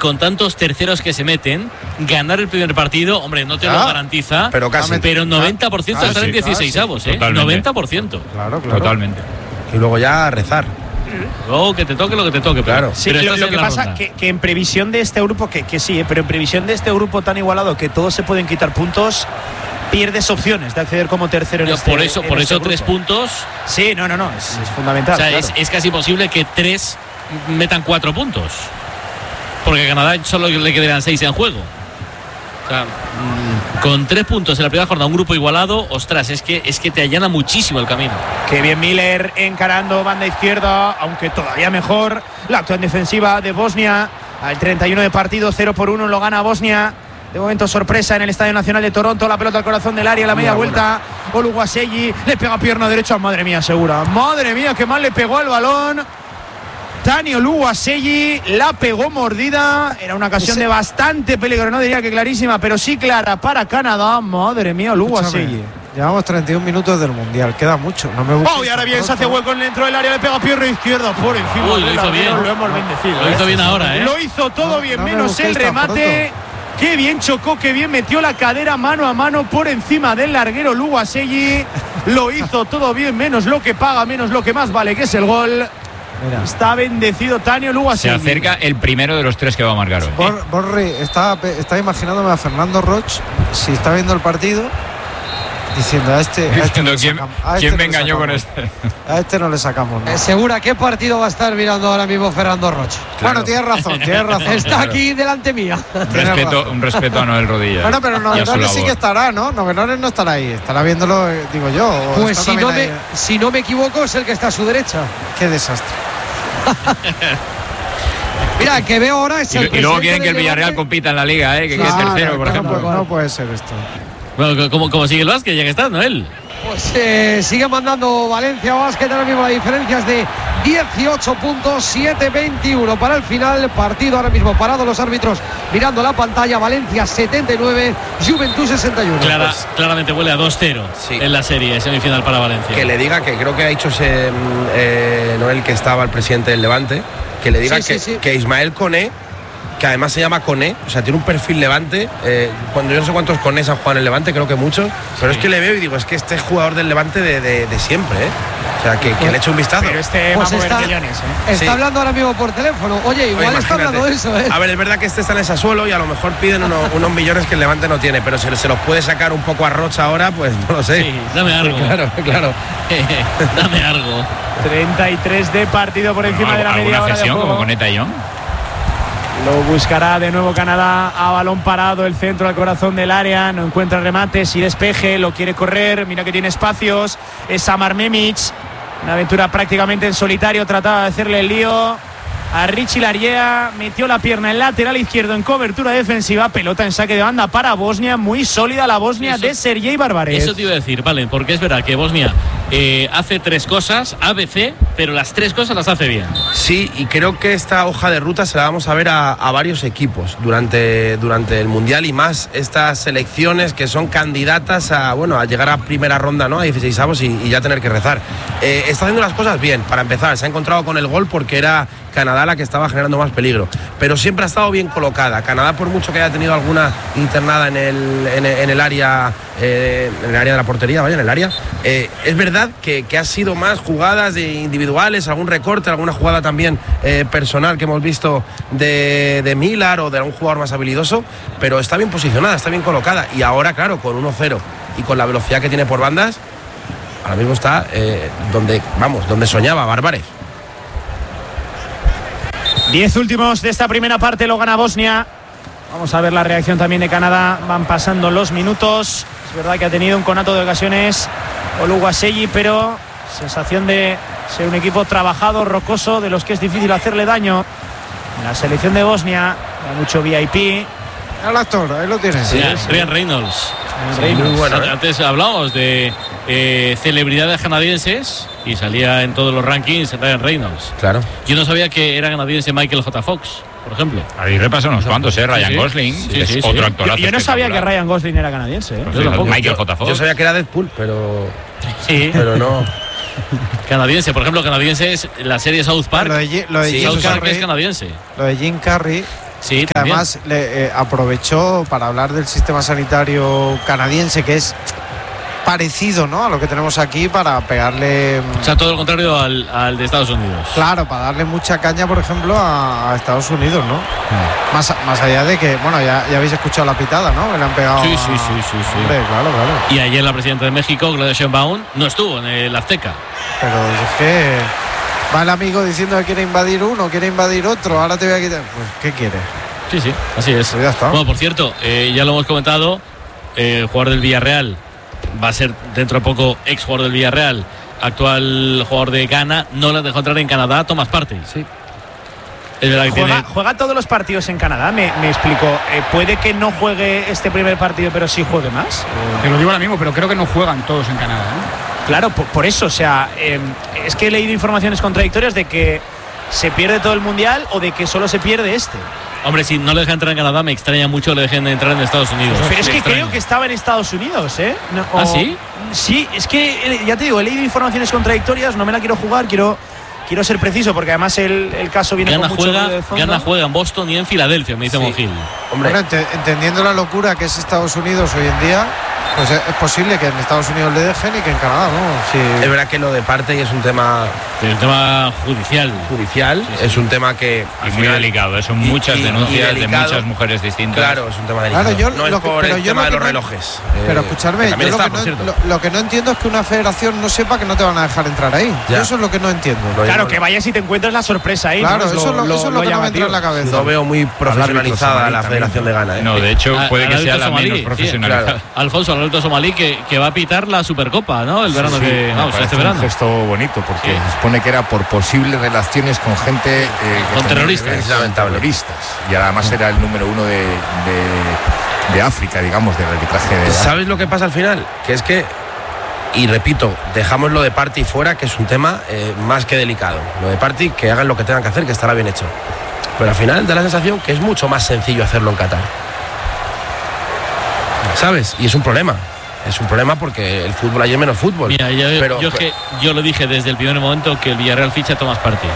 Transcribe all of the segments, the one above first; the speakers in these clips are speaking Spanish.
con tantos terceros que se meten, ganar el primer partido, hombre, no te lo garantiza, pero casi. Pero 90% estar en 16avos, ¿eh? 90%. Claro. Totalmente. Y luego ya a rezar. Luego que te toque lo que te toque, claro. Sí, lo que pasa que en previsión de este grupo, que sí, pero en previsión de este grupo tan igualado que todos se pueden quitar puntos, pierdes opciones de acceder como tercero en este grupo. Por eso 3 puntos. Sí, no, es fundamental. O sea, claro. es casi posible que 3 metan 4 puntos. Porque a Canadá solo le quedarán 6 en juego. O sea, con 3 puntos en la primera jornada, un grupo igualado, ostras, es que te allana muchísimo el camino. Qué bien Miller encarando banda izquierda, aunque todavía mejor la actuación defensiva de Bosnia. Al 31 de partido, 0-1 lo gana Bosnia. De momento sorpresa en el Estadio Nacional de Toronto, la pelota al corazón del área, la media vuelta. Oluwaseyi le pega pierna derecha, madre mía, segura. Madre mía, qué mal le pegó al balón. Tani Oluwaseyi la pegó mordida. Era una ocasión de bastante peligro, no diría que clarísima, pero sí clara para Canadá. Madre mía, Oluwaseyi. Llevamos 31 minutos del Mundial, queda mucho. No me gusta. Y ahora bien, se hace hueco dentro del área, le pega pierna izquierda por encima. Lo hizo bien. Lo hemos bendecido. Lo hizo bien ahora, Lo hizo todo bien, menos el remate. Qué bien chocó, qué bien metió la cadera mano a mano por encima del larguero Oluwaseyi. Lo hizo todo bien, menos lo que paga, menos lo que más vale, que es el gol. Mira. Está bendecido Tani Oluwaseyi. Se acerca el primero de los 3 que va a marcar hoy. Borri está imaginándome a Fernando Roch, si está viendo el partido, diciendo ¿quién me engañó con este? A este no le sacamos nada. Segura, ¿qué partido va a estar mirando ahora mismo Fernando Roch? Claro. Bueno, tienes razón. Está aquí delante mía. Un respeto a Noel Rodilla. Bueno, pero Novelones sí que estará, ¿no? Novelones no estará ahí, estará viéndolo, digo yo. Pues si no me equivoco, es el que está a su derecha. Qué desastre. Mira, que veo ahora es el y luego quieren que el Villarreal compita en la Liga, que quede tercero, por ejemplo. No puede ser esto. Bueno, ¿cómo sigue el básquet ya que está, Noel? Pues sigue mandando Valencia Básquet, ahora mismo la diferencia es de 18 puntos, 7-21 para el final, partido ahora mismo parado los árbitros mirando la pantalla, Valencia 79, Juventud 61. Claramente huele a 2-0 en la serie, semifinal para Valencia. Que le diga que creo que ha dicho Noel, que estaba el presidente del Levante, que le diga que Ismael Koné, que además se llama Koné, o sea, tiene un perfil Levante, cuando yo no sé cuántos Konés han jugado en el Levante, creo que muchos, pero es que le veo y digo, es que este es jugador del Levante de siempre, O sea, que le eche un vistazo. Pero pues está hablando ahora mismo por teléfono. Oye, igual está hablando de eso, A ver, es verdad que este está en el Sassuolo y a lo mejor piden unos millones que el Levante no tiene, pero si se los puede sacar un poco a Rocha ahora, pues no lo sé. Sí, dame algo. Claro. Dame algo. 33 de partido por encima de la media hora de juego. Como con Eta Young. Lo buscará de nuevo Canadá a balón parado, el centro al corazón del área, no encuentra remates y despeje, lo quiere correr, mira que tiene espacios, es Amar Memic, una aventura prácticamente en solitario, trataba de hacerle el lío a Richie Larrea, metió la pierna en lateral izquierdo en cobertura defensiva, pelota en saque de banda para Bosnia, muy sólida la Bosnia de Sergei Barbarev. Eso te iba a decir, vale, porque es verdad que Bosnia hace 3 cosas, ABC, pero las 3 cosas las hace bien. Sí, y creo que esta hoja de ruta se la vamos a ver a varios equipos durante el Mundial y más estas selecciones que son candidatas a llegar a primera ronda, ¿no? A 16avos y ya tener que rezar. Está haciendo las cosas bien, para empezar, se ha encontrado con el gol porque era Canadá la que estaba generando más peligro, pero siempre ha estado bien colocada. Canadá, por mucho que haya tenido alguna internada en el área de la portería, en el área, es verdad que ha sido más jugadas individuales, algún recorte, alguna jugada también personal que hemos visto de Millar o de algún jugador más habilidoso, pero está bien posicionada, está bien colocada y ahora, claro, con 1-0 y con la velocidad que tiene por bandas, ahora mismo está donde soñaba Barbarev. 10 últimos de esta primera parte, lo gana Bosnia. Vamos a ver la reacción también de Canadá. Van pasando los minutos. Es verdad que ha tenido un conato de ocasiones Oluwaseyi, pero sensación de ser un equipo trabajado, rocoso, de los que es difícil hacerle daño. La selección de Bosnia, da mucho VIP. El actor, ahí lo tienes. Sí, Ryan Reynolds. Muy bueno, Antes hablábamos de celebridades canadienses y salía en todos los rankings Ryan Reynolds. Claro. Yo no sabía que era canadiense Michael J. Fox, por ejemplo. Ahí repasa unos cuantos, Ryan Gosling, que es otro actorazo. Yo no sabía que Ryan Gosling era canadiense. Michael J. Fox. Yo sabía que era Deadpool, pero no. Canadiense, por ejemplo, canadiense es la serie South Park. Lo de South Park es canadiense. Lo de Jim Carrey. Sí, que además aprovechó para hablar del sistema sanitario canadiense, que es parecido, ¿no?, a lo que tenemos aquí, para pegarle. O sea, todo lo contrario al de Estados Unidos. Claro, para darle mucha caña, por ejemplo, a Estados Unidos, ¿no? Más allá de que, bueno, ya habéis escuchado la pitada, ¿no? Que le han pegado. Sí. Hombre, claro. Y ayer la presidenta de México, Claudia Sheinbaum, no estuvo en el Azteca. Pero es que va el amigo diciendo que quiere invadir uno, quiere invadir otro, ahora te voy a quitar. Pues, ¿qué quiere? Sí, así es. Pues ya está. Bueno, por cierto, ya lo hemos comentado, el jugador del Villarreal va a ser dentro de poco ex jugador del Villarreal, actual jugador de Ghana, no le dejó entrar en Canadá, Thomas Partey. Sí. Es verdad que juega todos los partidos en Canadá, me explico. ¿Puede que no juegue este primer partido, pero sí juegue más? Te lo digo ahora mismo, pero creo que no juegan todos en Canadá, ¿eh? Claro, por eso, o sea, es que he leído informaciones contradictorias de que se pierde todo el Mundial o de que solo se pierde este. Hombre, si no le dejan entrar en Canadá, me extraña mucho que le dejen entrar en Estados Unidos. Pero es que creo que estaba en Estados Unidos, ¿eh? ¿Ah, sí? Sí, es que, ya te digo, he leído informaciones contradictorias, no me la quiero jugar, quiero ser preciso, porque además el caso viene con mucho ruido de fondo. Ghana juega en Boston y en Filadelfia, me dice Monjil. Hombre, bueno, entendiendo la locura que es Estados Unidos hoy en día, pues es posible que en Estados Unidos le dejen y que en Canadá no. Sí. Es verdad que lo de Partey es un tema judicial. Sí. Es un tema que y muy delicado, son muchas denuncias de muchas mujeres distintas. Claro, es un tema delicado. Claro, no es por el tema de los relojes. Pero escuchadme, yo lo que no entiendo es que una federación no sepa que no te van a dejar entrar ahí. Yo eso es lo que no entiendo. Claro, que vayas y te encuentres la sorpresa ahí. Claro, eso es lo que no me entra en la cabeza. No veo muy profesionalizada la Federación de Ghana. No, de hecho, puede que sea la menos profesionalizada. Claro. Alfonso, el árbitro somalí que va a pitar la Supercopa, ¿no? El verano este verano. Un gesto bonito, porque se supone que era por posibles relaciones con gente con terroristas. Y además era el número 1 de África, digamos, del arbitraje de. ¿Sabes lo que pasa al final? Que es que, y repito, dejamos lo de Partey fuera, que es un tema más que delicado. Lo de Partey, que hagan lo que tengan que hacer, que estará bien hecho. Pero al final da la sensación que es mucho más sencillo hacerlo en Qatar. ¿Sabes? Y es un problema. Es un problema porque el fútbol, hay menos fútbol. Mira, yo lo dije desde el primer momento que el Villarreal ficha a Thomas Partey.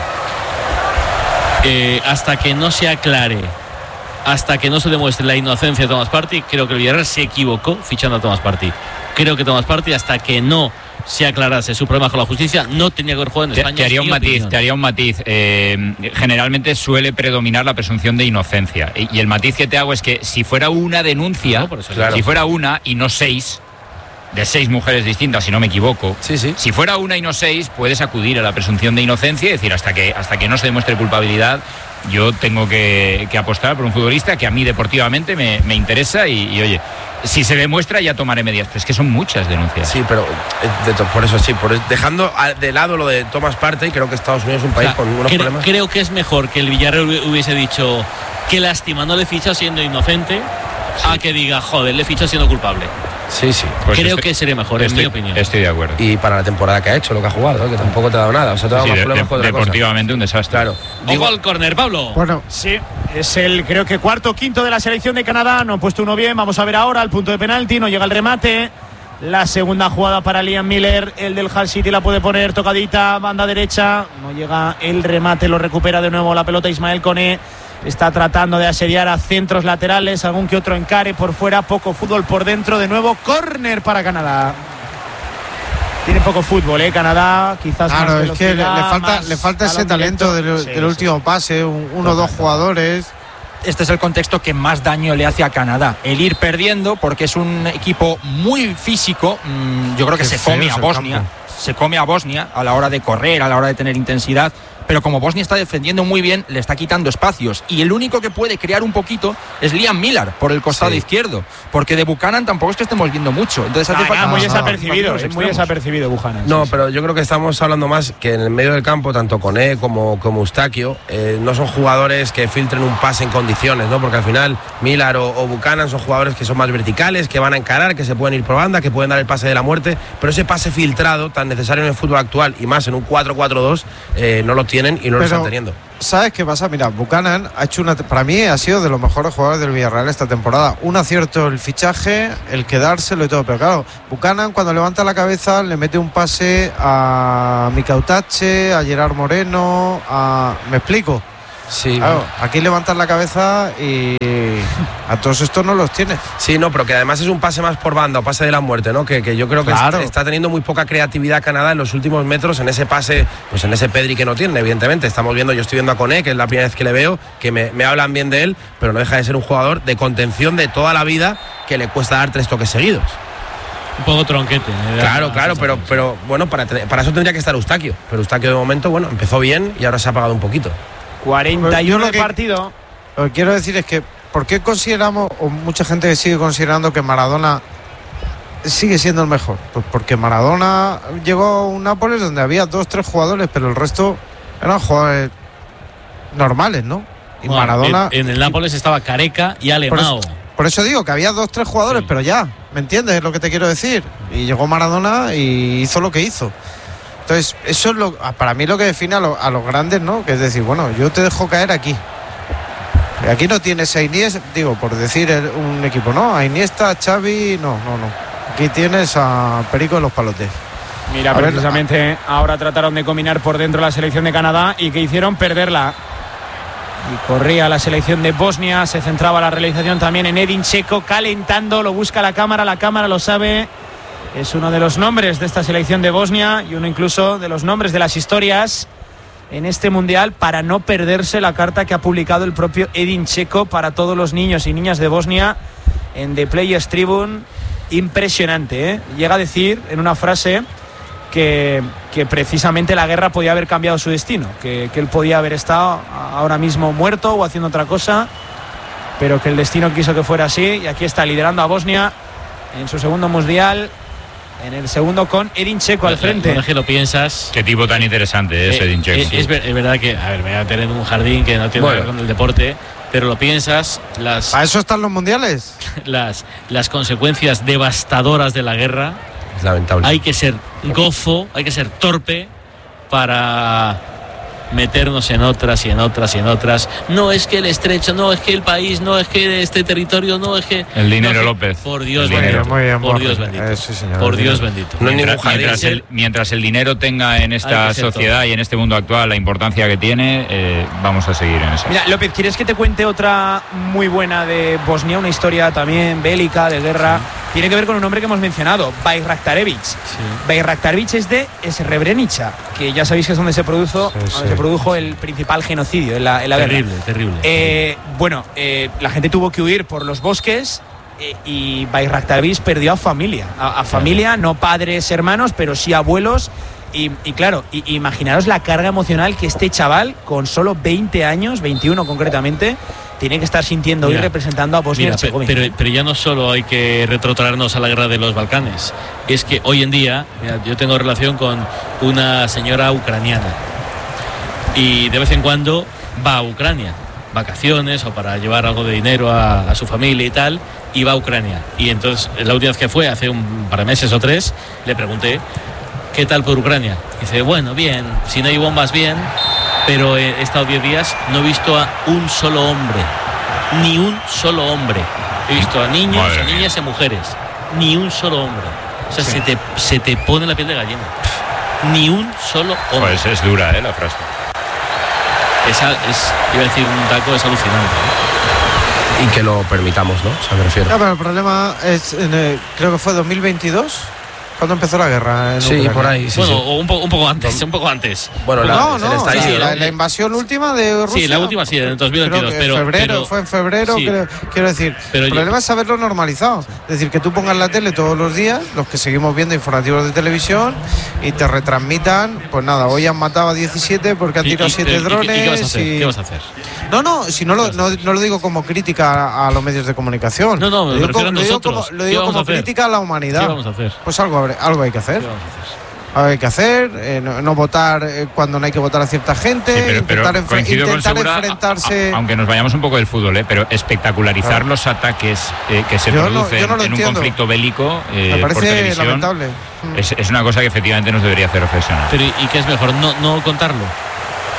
Hasta que no se aclare, hasta que no se demuestre la inocencia de Thomas Partey, creo que el Villarreal se equivocó fichando a Thomas Partey. Creo que Thomas Partey, hasta que no se aclarase su problema con la justicia, no tenía que haber jugado en España. Te haría un matiz. Generalmente suele predominar la presunción de inocencia. Y el matiz que te hago es que si fuera una denuncia, si fuera una y no 6, de 6 mujeres distintas, si no me equivoco, si fuera una y no 6, puedes acudir a la presunción de inocencia y decir hasta que no se demuestre culpabilidad, yo tengo que apostar por un futbolista que a mí deportivamente me interesa y oye, si se demuestra ya tomaré medidas. Pero es que son muchas denuncias. Sí, pero por eso dejando de lado lo de Thomas Partey, creo que Estados Unidos es un país con unos problemas. Creo que es mejor que el Villarreal hubiese dicho qué lástima, no le ficha siendo inocente, a que diga, joder, le ficha siendo culpable. Sí. Pues creo que sería mejor, en mi opinión. Estoy de acuerdo. Y para la temporada que ha hecho, lo que ha jugado, ¿no? Que tampoco te ha dado nada. O sea, te ha dado más problemas con otra cosa. Deportivamente un desastre. Claro. Ojo al córner, Pablo. Bueno, sí, es el, creo que cuarto o quinto de la selección de Canadá. No han puesto uno bien. Vamos a ver ahora el punto de penalti. No llega el remate. La segunda jugada para Liam Miller. El del Hull City la puede poner tocadita, banda derecha. No llega el remate. Lo recupera de nuevo la pelota Ismael Koné. Está tratando de asediar a centros laterales, algún que otro encare por fuera, poco fútbol por dentro. De nuevo, córner para Canadá. Tiene poco fútbol, Canadá, quizás. Claro, más es que le falta ese talento del último pase, uno o dos jugadores. Este es el contexto que más daño le hace a Canadá, el ir perdiendo, porque es un equipo muy físico. Yo creo que se come a Bosnia a la hora de correr, a la hora de tener intensidad. Pero como Bosnia está defendiendo muy bien, le está quitando espacios. Y el único que puede crear un poquito es Liam Miller por el costado izquierdo. Porque de Buchanan tampoco es que estemos viendo mucho. Entonces hace falta muy desapercibido Buchanan. No, pero yo creo que estamos hablando más que en el medio del campo, tanto Koné como Eustaquio, no son jugadores que filtren un pase en condiciones, ¿no? Porque al final Miller o Buchanan son jugadores que son más verticales, que van a encarar, que se pueden ir por banda, que pueden dar el pase de la muerte. Pero ese pase filtrado, tan necesario en el fútbol actual y más en un 4-4-2, no lo tiene. Y no lo están teniendo. ¿Sabes qué pasa? Mira, Buchanan ha hecho para mí ha sido de los mejores jugadores del Villarreal esta temporada. Un acierto el fichaje, el quedárselo y todo. Pero claro, Buchanan cuando levanta la cabeza le mete un pase a Mika Utache, a Gerard Moreno, ¿me explico? Sí. Claro, aquí levantas la cabeza y a todos estos no los tienes. Sí, no, pero que además es un pase más por banda o pase de la muerte, ¿no? Que yo creo que está teniendo muy poca creatividad Canadá en los últimos metros en ese pase, pues en ese Pedri que no tiene, evidentemente. Yo estoy viendo a Koné, que es la primera vez que le veo, que me hablan bien de él, pero no deja de ser un jugador de contención de toda la vida que le cuesta dar 3 toques seguidos. Un poco tronquete. Claro, pero bueno, para eso tendría que estar Eustaquio. Pero Eustaquio de momento, bueno, empezó bien y ahora se ha apagado un poquito. 41 de partido. Lo que quiero decir es que ¿por qué consideramos, o mucha gente sigue considerando que Maradona sigue siendo el mejor? Pues porque Maradona llegó a un Nápoles donde había 2-3 jugadores, pero el resto eran jugadores normales, ¿no? Y bueno, Maradona... En el Nápoles estaba Careca y Alemão. Por eso digo que había 2-3 jugadores, pero ya, ¿me entiendes lo que te quiero decir? Y llegó Maradona y hizo lo que hizo. Entonces, eso es para mí lo que define a los grandes, ¿no? Que es decir, bueno, yo te dejo caer aquí. Y aquí no tienes a Iniesta, digo, por decir un equipo, ¿no? A Iniesta, Xavi, no. Aquí tienes a Perico de los Palotes. Mira, precisamente ahora trataron de combinar por dentro la selección de Canadá y que hicieron perderla. Y corría la selección de Bosnia, se centraba la realización también en Edin Dzeko, calentando, lo busca la cámara lo sabe. Es uno de los nombres de esta selección de Bosnia y uno incluso de los nombres de las historias en este mundial para no perderse la carta que ha publicado el propio Edin Dzeko para todos los niños y niñas de Bosnia en The Players Tribune. Impresionante, ¿eh? Llega a decir en una frase que precisamente la guerra podía haber cambiado su destino, que él podía haber estado ahora mismo muerto o haciendo otra cosa, pero que el destino quiso que fuera así, y aquí está liderando a Bosnia en su segundo mundial, en el segundo con Edin Dzeko al frente. No es que lo piensas. Qué tipo tan interesante es Edin Dzeko. Es verdad que, a ver, me voy a tener un jardín que no tiene nada que ver con el deporte, pero lo piensas, ¿para eso están los mundiales? las consecuencias devastadoras de la guerra. Es lamentable. Hay que ser gofo, hay que ser torpe para meternos en otras y en otras y en otras. No es que el estrecho, no es que el país, no es que este territorio, no es que... El dinero, no, López. Por Dios bendito. Por Dios bendito. Sí, señor, por Dios bendito. No Mientras el dinero tenga en esta sociedad y en este mundo actual la importancia que tiene, vamos a seguir en eso. Mira, López, ¿quieres que te cuente otra muy buena de Bosnia? Una historia también bélica, de guerra. Sí. Tiene que ver con un nombre que hemos mencionado, Bayraktarevic. Sí. Bayraktarevic es de Srebrenica, que ya sabéis que es donde se produjo el principal genocidio en la guerra. Terrible. La gente tuvo que huir por los bosques y Bayraktarevic perdió a familia. A familia, no padres, hermanos, pero sí abuelos. Y claro, imaginaros la carga emocional que este chaval, con solo 20 años, 21 concretamente, tiene que estar sintiendo hoy representando a Bosnia y Herzegovina. Pero ya no solo hay que retrotraernos a la guerra de los Balcanes, es que hoy en día, yo tengo relación con una señora ucraniana y de vez en cuando va a Ucrania, vacaciones o para llevar algo de dinero a su familia y tal, y va a Ucrania. Y entonces, la última vez que fue, hace un par de meses o 3, le pregunté, ¿qué tal por Ucrania? Dice, bueno, bien, si no hay bombas, bien, pero he estado 10 días, no he visto a un solo hombre, ni un solo hombre. He visto a niños, a niñas y a mujeres, ni un solo hombre. O sea, se te pone la piel de gallina. Ni un solo hombre. Pues es dura, la frase. Iba a decir un taco, es alucinante. Y que lo permitamos, ¿no? O sea, me refiero. Pero el problema es, creo que fue 2022. ¿Cuándo empezó la guerra? Sí, por ahí. Sí, bueno, sí. O un poco antes. Bueno, la invasión última de Rusia. Sí, la última sí, en 2022. Fue en febrero, sí. Quiero decir. Pero el problema es haberlo normalizado. Es decir, que tú pongas la tele todos los días, los que seguimos viendo informativos de televisión, y te retransmitan, pues nada, hoy han matado a 17 porque han tirado 7 drones. ¿Y qué vas a hacer? Si no lo digo como crítica a los medios de comunicación. No, me refiero a nosotros. Lo digo como crítica a la humanidad. ¿Qué vamos a hacer? Pues algo hay que hacer. Algo hay que hacer, no votar cuando no hay que votar a cierta gente, intentar enfrentarse. Aunque nos vayamos un poco del fútbol, pero espectacularizar los ataques que se producen en un conflicto bélico me parece por televisión, lamentable. Es una cosa que efectivamente nos debería hacer reflexionar. Pero ¿y qué es mejor? No contarlo.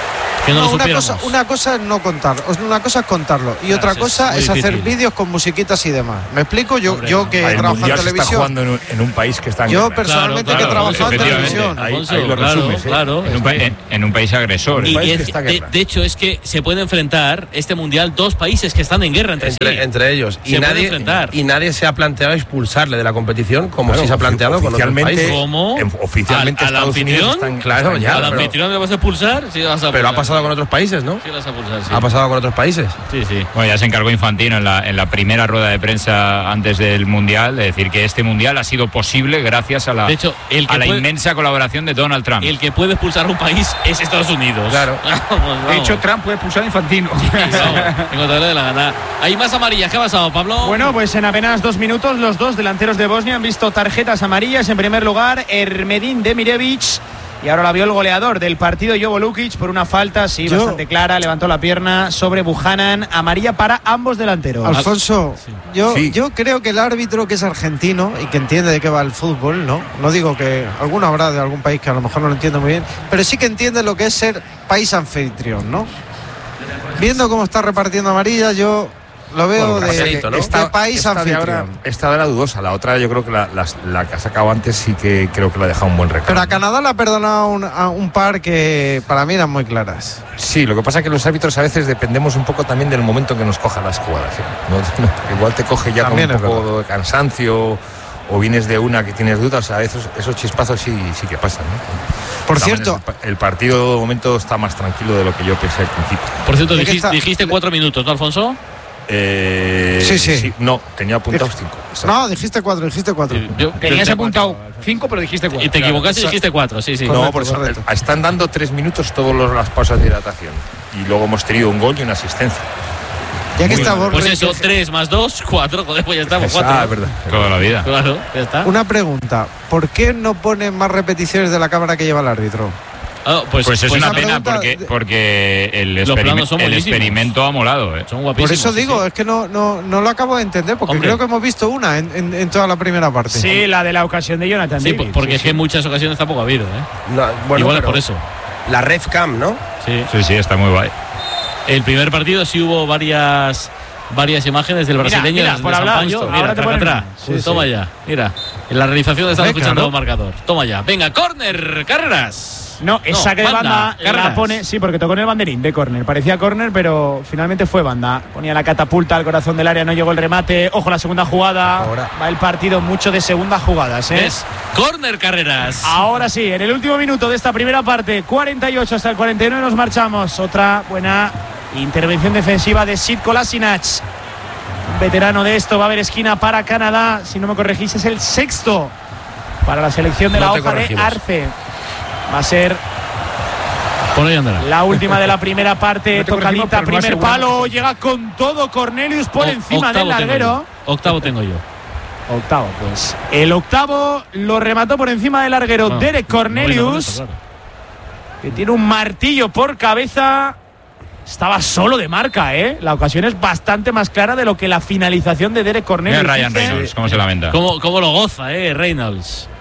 Que no lo una supiéramos. cosa es no contarlo, una cosa es contarlo y otra cosa es hacer vídeos con musiquitas y demás. ¿Me explico? Yo que he trabajado en televisión. Está jugando en un país que está en Yo guerra. personalmente que he trabajado en televisión. Ahí lo resumes, claro. En un país agresor. Y de hecho es que se puede enfrentar este mundial dos países que están en guerra entre ellos. Y nadie se ha planteado expulsarle de la competición como si se ha planteado con otros países. ¿Cómo? Oficialmente ¿Al Estados Unidos anfitrión? Claro, ya. ¿Al anfitrión le vas a expulsar? Sí, vas a expulsar. Pero ha pasado con otros países, ¿no? Sí, vas a expulsar, sí. Ha pasado con otros países. Sí. Bueno, ya se encargó Infantino en la primera rueda de prensa antes del Mundial de decir que este Mundial ha sido posible gracias a la, inmensa colaboración de Donald Trump. El que puede expulsar a un país es Estados Unidos. Claro. Vamos. De hecho, Trump puede expulsar a Infantino. En contra de la gana. Hay más amarillas. ¿Qué ha pasado, Pablo? Bueno, pues en apenas 2 minutos los dos delanteros de Bosnia han visto tarjetas amarillas. En primer lugar, Ermedin Demirevic. Y ahora la vio el goleador del partido, Jovo Lukic, por una falta, bastante clara. Levantó la pierna sobre Buchanan. Amarilla para ambos delanteros. Alfonso, yo creo que el árbitro, que es argentino y que entiende de qué va el fútbol, no digo que alguno habrá de algún país que a lo mejor no lo entiende muy bien, pero sí que entiende lo que es ser país anfitrión, ¿no? Viendo cómo está repartiendo amarillas, yo lo veo de país anfitrión. Esta era dudosa, la otra yo creo que la que ha sacado antes sí que creo que la ha dejado un buen recado. Pero a Canadá le ha perdonado a un par que para mí eran muy claras. Sí, lo que pasa es que los árbitros a veces dependemos un poco también del momento que nos cojan las jugadas, ¿eh? ¿No? Igual te coge ya también con un poco de cansancio o vienes de una que tienes dudas, a veces esos chispazos sí que pasan, ¿no? Por cierto, el partido de momento está más tranquilo de lo que yo pensé al principio. Por cierto, dijiste 4 minutos, ¿no, Alfonso? Sí. No, tenía apuntados 5. No, dijiste 4. Tenías apuntado 5, pero dijiste 4. Y te equivocaste y dijiste 4, sí. No, por eso están dando 3 minutos todas las pausas de hidratación. Y luego hemos tenido un gol y una asistencia. Ya que estamos. Pues eso, 3 más 2, 4. Joder, pues ya estamos, 4. Ah, es verdad. Toda la vida. Claro, ya está. Una pregunta: ¿por qué no ponen más repeticiones de la cámara que lleva el árbitro? Pues es una pena porque el experimento ha molado. Son guapísimos. Por eso digo, es que no lo acabo de entender, porque creo que hemos visto una en toda la primera parte. Sí, la de la ocasión de Jonathan David. Sí, porque es que en muchas ocasiones tampoco ha habido, Igual es por eso. La RefCam, ¿no? Sí, está muy guay. El primer partido sí hubo varias imágenes del brasileño. Mira, por hablar justo, mira, atrás. Toma ya. Mira, en la realización estamos escuchando el marcador. Toma ya. Venga, córner, Carreras. No, es saque de banda. La pone, sí, porque tocó en el banderín de córner. Parecía córner, pero finalmente fue banda. Ponía la catapulta al corazón del área, no llegó el remate. Ojo, la segunda jugada. Ahora va el partido mucho de segundas jugadas, ¿eh? Es córner, Carreras. Ahora sí, en el último minuto de esta primera parte, 48 hasta el 49 nos marchamos. Otra buena intervención defensiva de Sid Kolasinac. Veterano de esto, va a haber esquina para Canadá. Si no me corregís, es el 6º para la selección de la hoja de Arce. Va a ser la última de la primera parte. Tocadita, primer palo. Llega con todo Cornelius por encima del larguero. Octavo tengo yo. Octavo, pues. El octavo lo remató por encima del larguero Derek Cornelius, que tiene un martillo por cabeza. Estaba solo de marca, ¿eh? La ocasión es bastante más clara de lo que la finalización de Derek Cornelius. Mira Ryan Reynolds, cómo se lamenta. Cómo lo goza, Reynolds.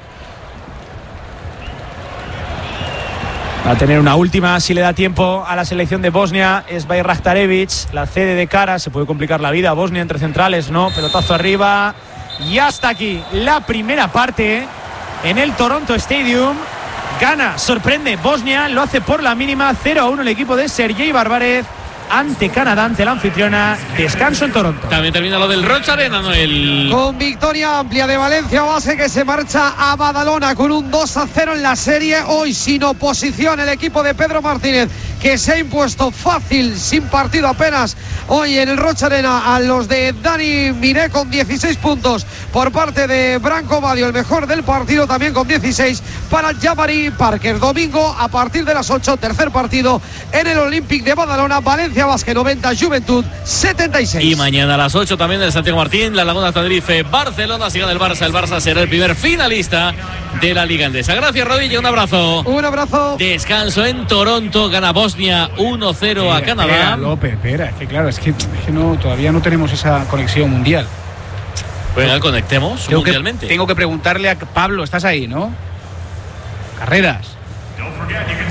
Va a tener una última, si le da tiempo a la selección de Bosnia, es Bajraktarevic, la cede de cara, se puede complicar la vida. Bosnia entre centrales, no, pelotazo arriba. Y hasta aquí la primera parte en el Toronto Stadium. Gana, sorprende Bosnia, lo hace por la mínima, 0-1 el equipo de Sergei Barbárez ante Canadá, ante la anfitriona. Descanso en Toronto. También termina lo del Rocha Arena, Noel. Con victoria amplia de Valencia Basket, que se marcha a Badalona con un 2-0 en la serie. Hoy sin oposición el equipo de Pedro Martínez, que se ha impuesto fácil, sin partido apenas, hoy en el Rocha Arena a los de Dani Miré con 16 puntos por parte de Branco Badio, el mejor del partido, también con 16 para Jabari Parker. Domingo a partir de las 8, tercer partido en el Olympic de Badalona. Valencia Basket 90, Juventud 76. Y mañana a las 8 también del Santiago Martín, la Laguna Tenerife, Barcelona. Si gana el Barça será el primer finalista de la Liga Endesa. Gracias, Rodilla, un abrazo. Un abrazo. Descanso en Toronto, gana Bosnia 1-0 a Canadá. López, es que claro, es que no, todavía no tenemos esa conexión mundial. Bueno, conectemos mundialmente. Tengo que preguntarle a Pablo, estás ahí, ¿no? Carreras.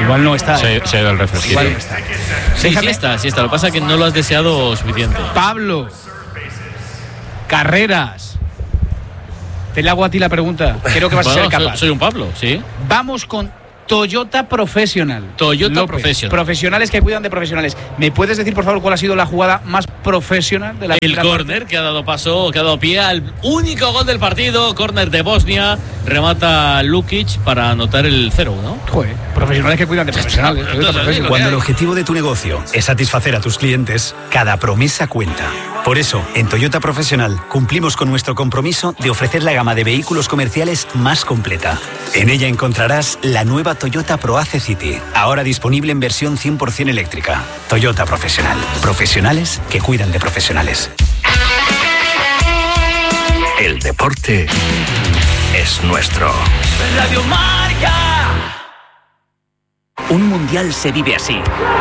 Igual no está. Se ha ido el refresquito. Igual no está. Sí está. Lo que pasa es que no lo has deseado suficiente. Pablo. Carreras. Te le hago a ti la pregunta. Creo que vas a ser capaz. Soy un Pablo, sí. Vamos con Toyota Professional. Toyota Professional. Profesionales que cuidan de profesionales. ¿Me puedes decir, por favor, cuál ha sido la jugada más profesional de la primera parte? Córner que ha dado pie al único gol del partido. Córner de Bosnia. Remata Lukic para anotar el 0-1. Joder, profesionales que cuidan de profesionales. Cuando el objetivo de tu negocio es satisfacer a tus clientes, cada promesa cuenta. Por eso, en Toyota Professional cumplimos con nuestro compromiso de ofrecer la gama de vehículos comerciales más completa. En ella encontrarás la nueva Toyota ProAce City, ahora disponible en versión 100% eléctrica. Toyota Professional. Profesionales que cuidan de profesionales. El deporte es nuestro. Radio Marca. Un mundial se vive así.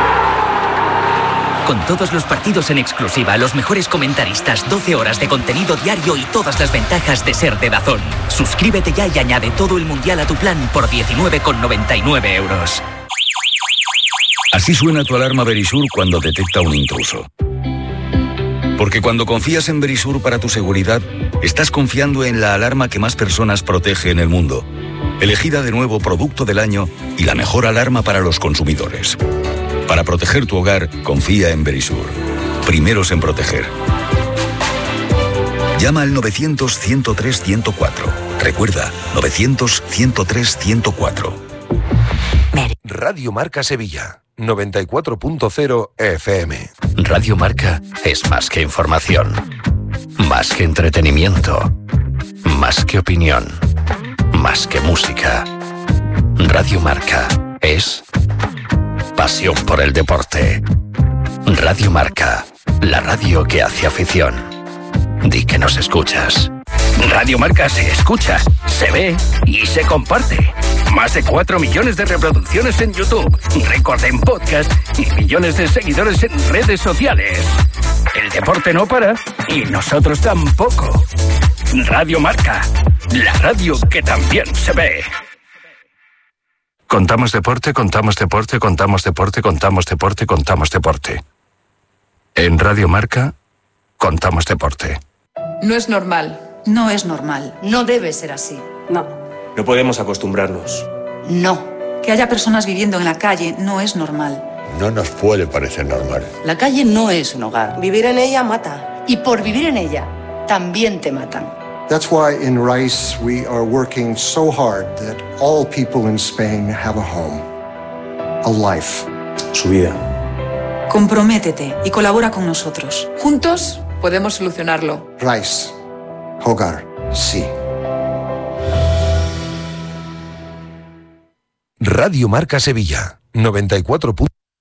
Con todos los partidos en exclusiva, los mejores comentaristas, 12 horas de contenido diario y todas las ventajas de ser de DAZN. Suscríbete ya y añade todo el mundial a tu plan por 19,99 €. Así suena tu alarma Verisur cuando detecta un intruso. Porque cuando confías en Verisur para tu seguridad, estás confiando en la alarma que más personas protege en el mundo. Elegida de nuevo Producto del Año y la mejor alarma para los consumidores. Para proteger tu hogar, confía en Verisur. Primeros en proteger. Llama al 900-103-104. Recuerda, 900-103-104. Radio Marca Sevilla, 94.0 FM. Radio Marca es más que información, más que entretenimiento, más que opinión, más que música. Radio Marca es pasión por el deporte. Radio Marca, la radio que hace afición. Di que nos escuchas. Radio Marca se escucha, se ve y se comparte. Más de 4 millones de reproducciones en YouTube, récord en podcast y millones de seguidores en redes sociales. El deporte no para y nosotros tampoco. Radio Marca, la radio que también se ve. Contamos deporte, contamos deporte, contamos deporte, contamos deporte, contamos deporte. En Radio Marca, contamos deporte. No es normal. No es normal. No debe ser así. No. No podemos acostumbrarnos. No. Que haya personas viviendo en la calle no es normal. No nos puede parecer normal. La calle no es un hogar. Vivir en ella mata. Y por vivir en ella, también te matan. That's why in RICE we are working so hard that all people in Spain have a home, a life. Su vida. Comprométete y colabora con nosotros. Juntos podemos solucionarlo. RICE. Hogar. Sí. Radio Marca Sevilla, 94.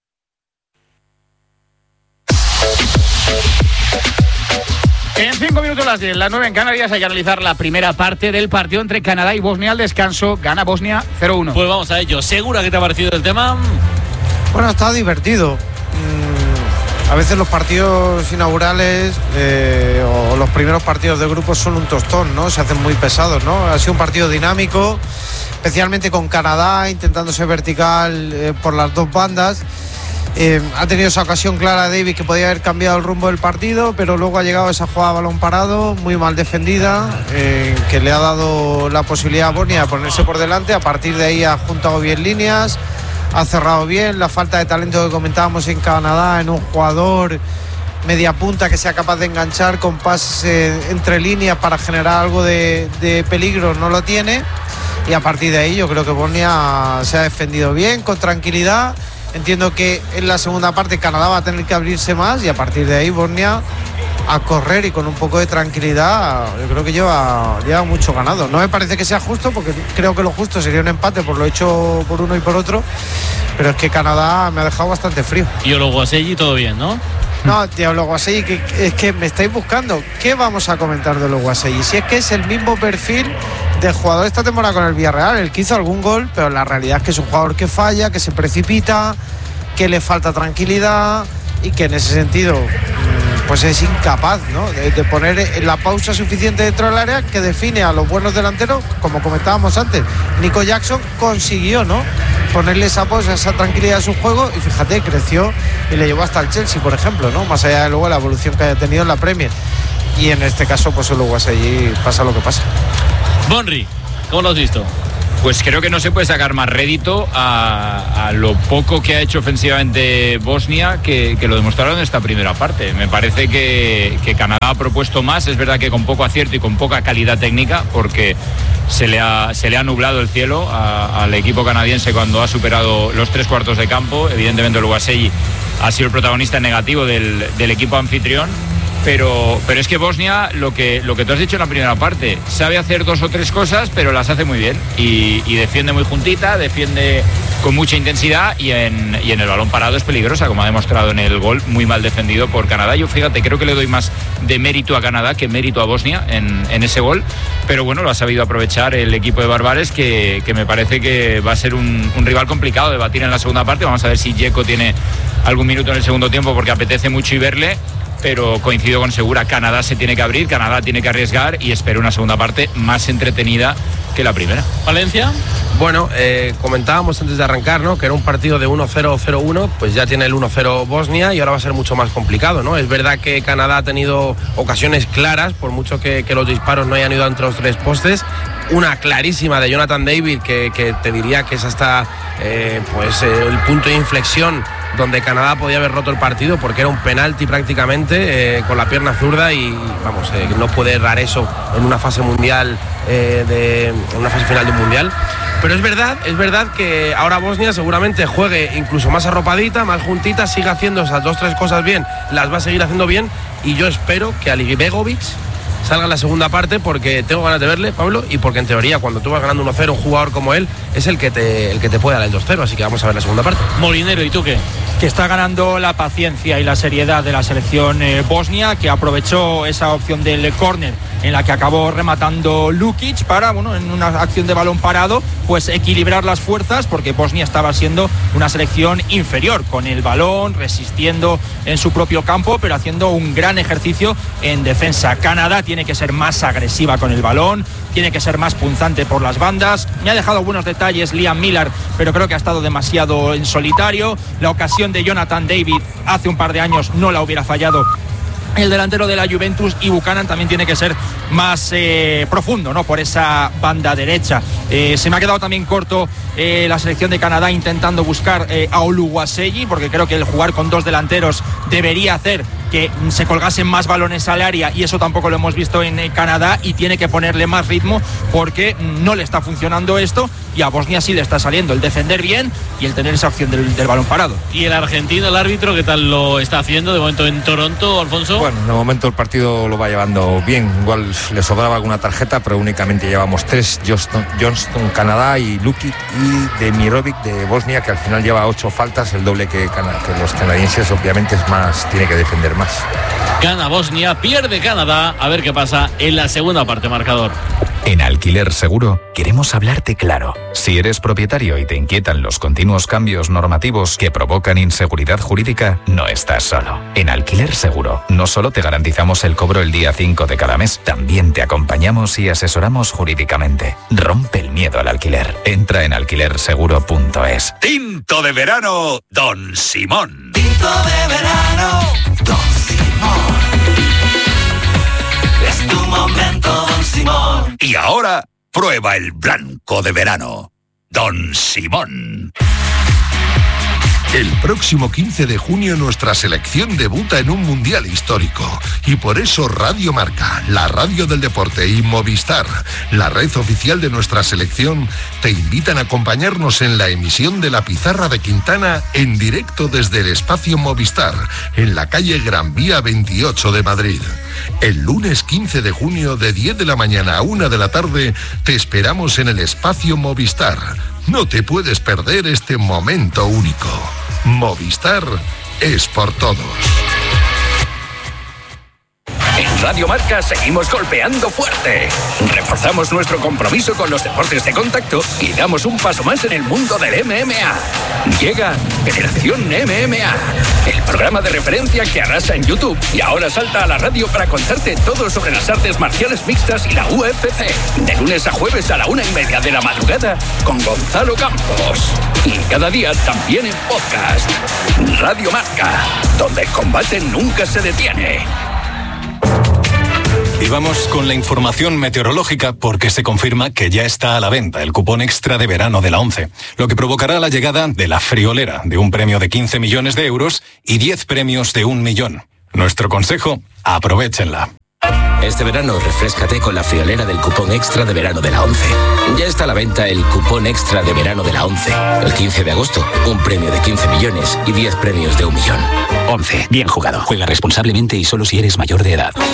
En 5 minutos las 10, las 9 en Canarias, hay que analizar la primera parte del partido entre Canadá y Bosnia. Al descanso, gana Bosnia 0-1. Pues vamos a ello. ¿Segura que te ha parecido el tema? Bueno, está divertido. A veces los partidos inaugurales o los primeros partidos de grupos son un tostón, ¿no? Se hacen muy pesados, ¿no? Ha sido un partido dinámico, especialmente con Canadá, intentando ser vertical por las dos bandas. Ha tenido esa ocasión clara Davis que podía haber cambiado el rumbo del partido, pero luego ha llegado esa jugada a balón parado, muy mal defendida, que le ha dado la posibilidad a Bosnia de ponerse por delante. A partir de ahí ha juntado bien líneas, ha cerrado bien. La falta de talento que comentábamos en Canadá, en un jugador media punta que sea capaz de enganchar con pases entre líneas para generar algo de peligro, no lo tiene. Y a partir de ahí yo creo que Bosnia se ha defendido bien, con tranquilidad. Entiendo que en la segunda parte Canadá va a tener que abrirse más y a partir de ahí Bosnia a correr y con un poco de tranquilidad. Yo creo que lleva mucho ganado. No me parece que sea justo, porque creo que lo justo sería un empate por lo hecho por uno y por otro, pero es que Canadá me ha dejado bastante frío. Y Ologuaselli todo bien, ¿no? No, tío, Ologuaselli, que es que me estáis buscando. ¿Qué vamos a comentar de Ologuaselli? Si es que es el mismo perfil de jugador esta temporada con el Villarreal, el que hizo algún gol, pero la realidad es que es un jugador que falla, que se precipita, que le falta tranquilidad y que en ese sentido pues es incapaz, ¿no? de poner la pausa suficiente dentro del área que define a los buenos delanteros, como comentábamos antes. Nico Jackson consiguió, ¿no?, ponerle esa tranquilidad a su juego, y fíjate, creció y le llevó hasta el Chelsea, por ejemplo, ¿no? Más allá de luego la evolución que haya tenido en la Premier. Y en este caso, pues el Uruguay pasa lo que pasa. Bonri, ¿cómo lo has visto? Pues creo que no se puede sacar más rédito a lo poco que ha hecho ofensivamente Bosnia que lo demostraron en esta primera parte. Me parece que Canadá ha propuesto más, es verdad que con poco acierto y con poca calidad técnica, porque se le ha nublado el cielo al equipo canadiense cuando ha superado los 3/4 de campo. Evidentemente el Uruguay ha sido el protagonista negativo del equipo anfitrión. Pero es que Bosnia, lo que tú has dicho en la primera parte, sabe hacer 2 o 3 cosas, pero las hace muy bien y defiende muy juntita, defiende con mucha intensidad y en el balón parado es peligrosa, como ha demostrado en el gol, muy mal defendido por Canadá. Yo, fíjate, creo que le doy más de mérito a Canadá que mérito a Bosnia en ese gol, pero bueno, lo ha sabido aprovechar el equipo de Barbares, que me parece que va a ser un rival complicado de batir en la segunda parte. Vamos a ver si Dzeko tiene algún minuto en el segundo tiempo, porque apetece mucho y verle. Pero coincido con Segura, Canadá se tiene que abrir, Canadá tiene que arriesgar y espero una segunda parte más entretenida que la primera. ¿Valencia? Bueno, comentábamos antes de arrancar, ¿no?, que era un partido de 1-0-0-1, pues ya tiene el 1-0 Bosnia y ahora va a ser mucho más complicado, ¿no? Es verdad que Canadá ha tenido ocasiones claras, por mucho que los disparos no hayan ido entre los 3 postes. Una clarísima de Jonathan David, que te diría que es hasta el punto de inflexión donde Canadá podía haber roto el partido, porque era un penalti prácticamente con la pierna zurda y vamos, no puede errar eso en una fase mundial, en una fase final de un mundial. Pero es verdad que ahora Bosnia seguramente juegue incluso más arropadita, más juntita, siga haciendo esas 2-3 cosas bien, las va a seguir haciendo bien, y yo espero que Alibegovic salga en la segunda parte, porque tengo ganas de verle, Pablo, y porque en teoría cuando tú vas ganando 1-0, un jugador como él es el que te puede dar el 2-0, así que vamos a ver la segunda parte. Molinero, ¿y tú qué? Que está ganando la paciencia y la seriedad de la selección bosnia, que aprovechó esa opción del córner en la que acabó rematando Lukic para, en una acción de balón parado, pues equilibrar las fuerzas, porque Bosnia estaba siendo una selección inferior con el balón, resistiendo en su propio campo, pero haciendo un gran ejercicio en defensa. Canadá tiene que ser más agresiva con el balón, tiene que ser más punzante por las bandas. Me ha dejado buenos detalles Liam Miller, pero creo que ha estado demasiado en solitario. La ocasión de Jonathan David hace un par de años no la hubiera fallado el delantero de la Juventus, y Buchanan también tiene que ser más profundo, ¿no?, por esa banda derecha. Se me ha quedado también corto la selección de Canadá intentando buscar a Oluwaseyi, porque creo que el jugar con 2 delanteros debería hacer que se colgasen más balones al área, y eso tampoco lo hemos visto en Canadá, y tiene que ponerle más ritmo porque no le está funcionando esto, y a Bosnia sí le está saliendo el defender bien y el tener esa opción del balón parado. ¿Y el argentino, el árbitro, qué tal lo está haciendo de momento en Toronto, Alfonso? Bueno, de momento el partido lo va llevando bien, igual le sobraba alguna tarjeta, pero únicamente llevamos 3, Johnston, Canadá, y Lukic y Demirovic de Bosnia, que al final lleva 8 faltas, el doble que los canadienses. Obviamente es más, tiene que defender más. Gana Bosnia, pierde Canadá, a ver qué pasa en la segunda parte, marcador. En Alquiler Seguro queremos hablarte claro. Si eres propietario y te inquietan los continuos cambios normativos que provocan inseguridad jurídica, no estás solo. En Alquiler Seguro no solo te garantizamos el cobro el día 5 de cada mes, también te acompañamos y asesoramos jurídicamente. Rompe el miedo al alquiler. Entra en alquilerseguro.es. Tinto de verano, Don Simón. Tinto de verano, Don Simón. Es tu momento, Don Simón. Y ahora, prueba el blanco de verano, Don Simón. El próximo 15 de junio nuestra selección debuta en un mundial histórico, y por eso Radio Marca, la radio del deporte, y Movistar, la red oficial de nuestra selección, te invitan a acompañarnos en la emisión de La Pizarra de Quintana en directo desde el espacio Movistar, en la calle Gran Vía 28 de Madrid. El lunes 15 de junio, de 10 de la mañana a 1 de la tarde, te esperamos en el espacio Movistar. No te puedes perder este momento único. Movistar es por todos. En En Radio Marca seguimos golpeando fuerte. Reforzamos nuestro compromiso con los deportes de contacto y damos un paso más en el mundo del MMA. Llega Generación MMA, el programa de referencia que arrasa en YouTube y ahora salta a la radio para contarte todo sobre las artes marciales mixtas y la UFC. De lunes a jueves a la 1:30 de la madrugada con Gonzalo Campos. Y cada día también en podcast. Radio Marca, donde el combate nunca se detiene. Y vamos con la información meteorológica porque se confirma que ya está a la venta el cupón extra de verano de la ONCE, lo que provocará la llegada de la friolera de un premio de 15 millones de euros y 10 premios de 1 millón. Nuestro consejo, aprovéchenla. Este verano refréscate con la friolera del cupón extra de verano de la ONCE. Ya está a la venta el cupón extra de verano de la ONCE. El 15 de agosto, un premio de 15 millones y 10 premios de 1 millón. ONCE, bien jugado. Juega responsablemente y solo si eres mayor de edad.